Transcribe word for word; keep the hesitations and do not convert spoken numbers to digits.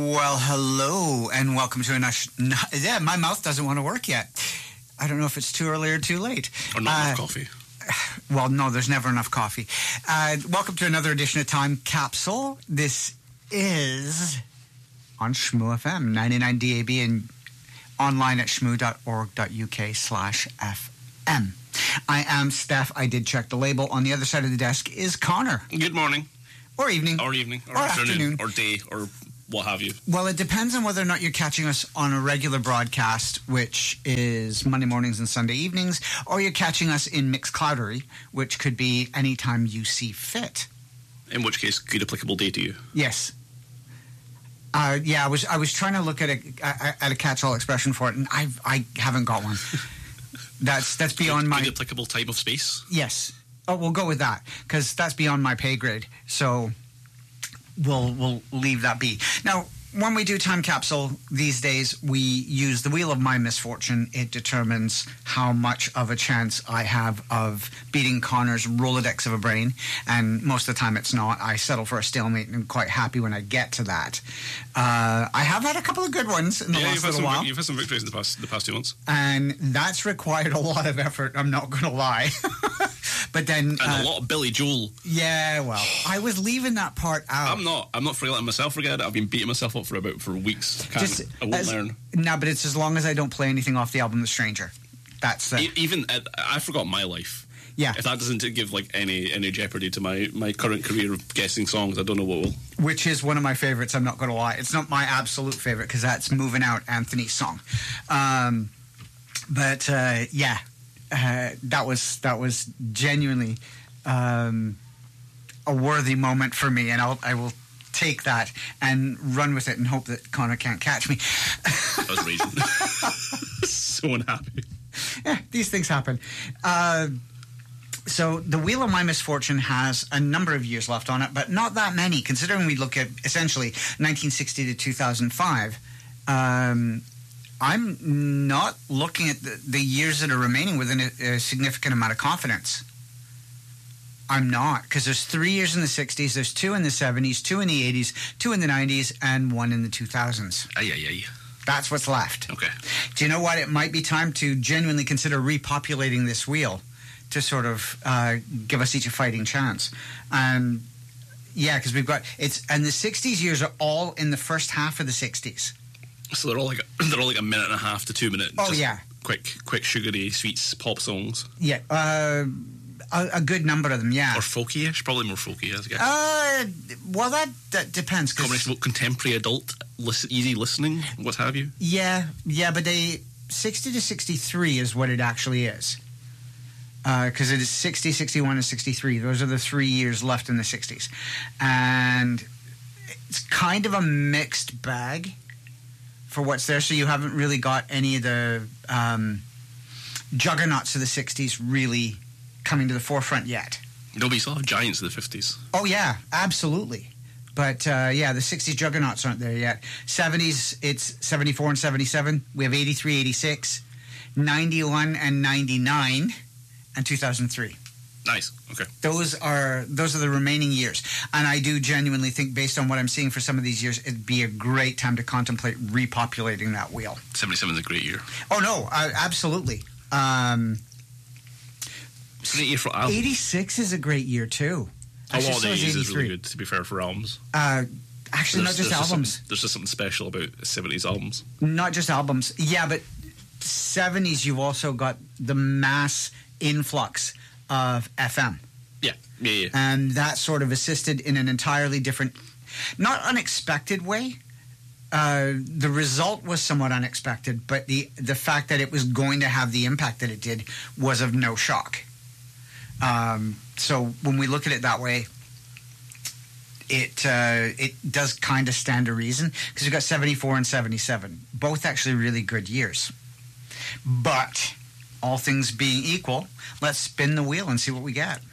Well, hello, and welcome to a... No, yeah, my mouth doesn't want to work yet. I don't know if it's too early or too late. Or not uh, enough coffee. Well, no, there's never enough coffee. Uh, welcome to another edition of Time Capsule. This is on Shmoo F M, ninety-nine D A B, and online at shmoo.org.uk slash FM. I am Steph. I did check the label. On the other side of the desk is Connor. Good morning. Or evening. Or evening. Or, or afternoon, afternoon. Or day. Or what have you. Well, it depends on whether or not you're catching us on a regular broadcast, which is Monday mornings and Sunday evenings, or you're catching us in Mixcloudery, which could be any time you see fit. In which case, good applicable day to you. Yes. Uh, yeah, I was I was trying to look at a at a catch-all expression for it, and I I haven't got one. That's that's beyond good, my good applicable time of space. Yes. Oh, we'll go with that because that's beyond my pay grade. So we'll we'll leave that be. Now, when we do Time Capsule these days, we use the Wheel of My Misfortune. It determines how much of a chance I have of beating Connor's Rolodex of a brain, and most of the time it's not. I settle for a stalemate, and I'm quite happy when I get to that. Uh, I have had a couple of good ones in the yeah, last you've had little some, while. You've had some victories in the past the past two months. And that's required a lot of effort, I'm not going to lie. But then... And uh, a lot of Billy Joel. Yeah, well, I was leaving that part out. I'm not. I'm not for letting myself forget it. I've been beating myself up for about for weeks. Can't, Just, I won't as, learn. No, but it's as long as I don't play anything off the album The Stranger. That's the... E- even uh, I forgot My Life. Yeah. If that doesn't give like any any jeopardy to my, my current career of guessing songs, I don't know what will. Which is one of my favorites, I'm not going to lie. It's not my absolute favorite because that's Moving Out, Anthony's song. Um, but, uh, yeah, uh, that was that was genuinely um, a worthy moment for me, and I'll, I will take that and run with it and hope that Connor can't catch me. I was raging. So unhappy. Yeah, these things happen. Uh, so the Wheel of My Misfortune has a number of years left on it, but not that many, considering we look at essentially nineteen sixty to two thousand five. Um, I'm not looking at the, the years that are remaining with a, a significant amount of confidence. I'm not, because there's three years in the sixties, there's two in the seventies, two in the eighties, two in the nineties, and one in the two thousands. Aye, aye, aye. That's what's left. Okay. Do you know what? It might be time to genuinely consider repopulating this wheel to sort of uh, give us each a fighting chance. Um, yeah, because we've got it's and the sixties years are all in the first half of the sixties. So they're all like they're all like a minute and a half to two minutes. Oh just yeah. Quick, quick, sugary, sweet pop songs. Yeah. Uh, A, a good number of them, yeah. Or folky-ish, probably more folky, I guess. Uh, well, that, that depends. Combination of contemporary adult, listen, easy listening, what have you. Yeah, yeah, but they sixty to sixty-three is what it actually is. Because uh, it is sixty, sixty-one, and sixty-three. Those are the three years left in the sixties. And it's kind of a mixed bag for what's there. So you haven't really got any of the um, juggernauts of the sixties really coming to the forefront yet. No, but you still have giants in the fifties. Oh, yeah, absolutely. But, uh, yeah, the sixties juggernauts aren't there yet. seventies, it's seventy-four and seventy-seven. We have eighty-three, eighty-six, ninety-one and ninety-nine, and two thousand three. Nice, okay. Those are those are the remaining years. And I do genuinely think, based on what I'm seeing for some of these years, it'd be a great time to contemplate repopulating that wheel. seventy-seven is a great year. Oh, no, uh, absolutely. Um... It's a great year for albums. eighty-six is a great year, too. A lot of the so eighties is eighty-three. really good, to be fair, for albums. Uh, actually, There's- not just there's albums. Just there's just something special about seventies albums. Not just albums. Yeah, but seventies, you've also got the mass influx of F M. Yeah, yeah, yeah. And that sort of assisted in an entirely different, not unexpected way. Uh, the result was somewhat unexpected, but the, the fact that it was going to have the impact that it did was of no shock. Um, so when we look at it that way, it uh, it does kind of stand to reason, because we've got seventy-four and seventy-seven, both actually really good years. But all things being equal, let's spin the wheel and see what we get.